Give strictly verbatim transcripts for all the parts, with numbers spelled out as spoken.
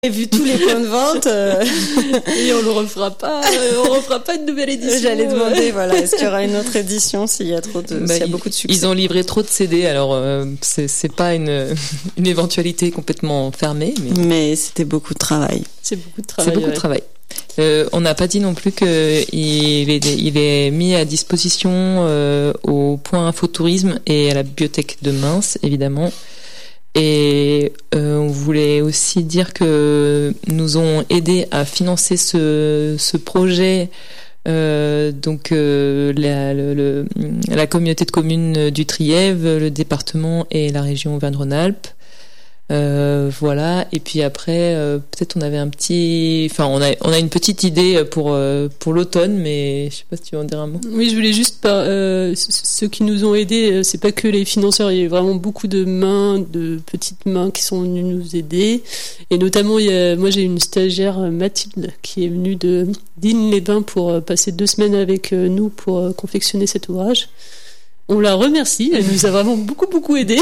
J'ai vu tous les points de vente euh... et on le refera pas euh, on refera pas une nouvelle édition. J'allais demander voilà, est-ce qu'il y aura une autre édition s'il y a trop de bah, s'il y a beaucoup de succès. Ils ont livré trop de C D, alors euh, c'est c'est pas une une éventualité complètement fermée, mais mais c'était beaucoup de travail. C'est beaucoup de travail. C'est beaucoup ouais. de travail. Euh, on n'a pas dit non plus que il est il est mis à disposition euh, au Point Info Tourisme et à la bibliothèque de Mins, évidemment. Et euh, on voulait aussi dire que nous ont aidé à financer ce ce projet euh, donc euh, la le, le, la communauté de communes du Trièves, le département et la région Auvergne-Rhône-Alpes. Euh, voilà, et puis après euh, peut-être on avait un petit enfin on a on a une petite idée pour euh, pour l'automne, mais je sais pas si tu veux en dire un mot. Oui, je voulais juste pas euh, ceux qui nous ont aidés, c'est pas que les financeurs, il y a vraiment beaucoup de mains, de petites mains qui sont venues nous aider, et notamment il y a, moi j'ai une stagiaire, Mathilde, qui est venue de d'Isnes-les-Bains pour passer deux semaines avec nous pour confectionner cet ouvrage. On la remercie, elle nous a vraiment beaucoup beaucoup aidé.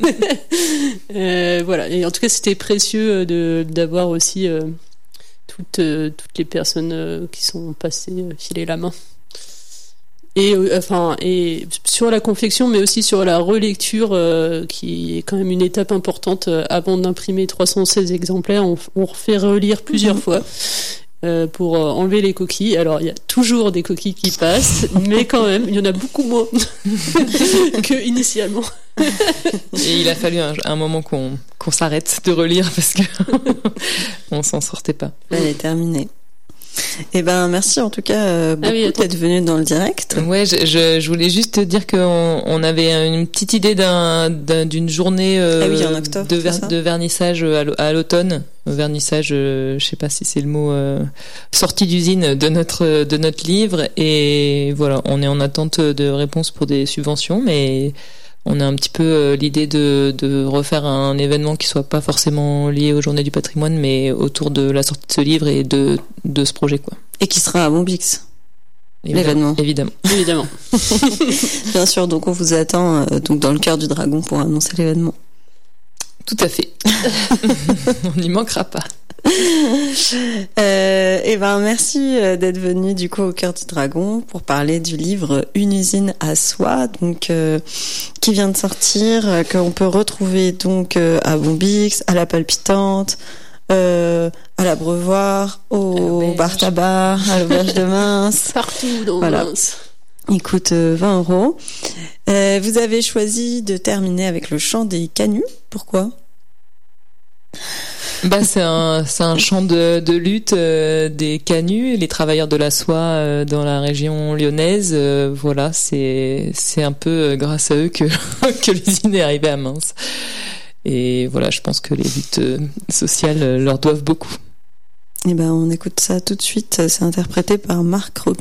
euh, voilà, et en tout cas c'était précieux de d'avoir aussi euh, toutes euh, toutes les personnes euh, qui sont passées euh, filer la main. Et euh, enfin et sur la confection, mais aussi sur la relecture, euh, qui est quand même une étape importante. Euh, avant d'imprimer trois cent seize exemplaires, on, on refait relire plusieurs mmh. fois. Euh, pour euh, enlever les coquilles. Alors il y a toujours des coquilles qui passent, mais quand même il y en a beaucoup moins que initialement. Et il a fallu un, un moment qu'on qu'on s'arrête de relire parce que on s'en sortait pas. Elle est terminée. Eh ben merci en tout cas euh, beaucoup ah oui, d'être venu dans le direct. Ouais, je, je, je voulais juste te dire qu'on on avait une petite idée d'un, d'un d'une journée euh, ah oui, en octobre, de, ver, de vernissage à l'automne. Vernissage, euh, je sais pas si c'est le mot, euh, sortie d'usine de notre de notre livre, et voilà, on est en attente de réponses pour des subventions, mais on a un petit peu euh, l'idée de de refaire un événement qui soit pas forcément lié aux Journées du patrimoine, mais autour de la sortie de ce livre et de de ce projet, quoi. Et qui sera à Bombix. L'événement. Évidemment. Évidemment. Bien sûr, donc on vous attend euh, donc dans le cœur du dragon pour annoncer l'événement. Tout à fait. On n'y manquera pas. Euh, et ben merci d'être venu du coup au cœur du dragon pour parler du livre Une usine à soie, donc euh, qui vient de sortir, euh, qu'on peut retrouver donc euh, à Bombix, à la Palpitante, euh, à l'Abreuvoir, au bar tabac, à l'auberge de Mins, partout dans voilà. Mins. Il coûte vingt euros. Euh, vous avez choisi de terminer avec le chant des canuts. Pourquoi ? Bah c'est un c'est un chant de de lutte euh, des canuts, les travailleurs de la soie euh, dans la région lyonnaise. Euh, voilà, c'est c'est un peu grâce à eux que que l'usine est arrivée à Mins. Et voilà, je pense que les luttes sociales leur doivent beaucoup. Et ben on écoute ça tout de suite. C'est interprété par Marc Robin.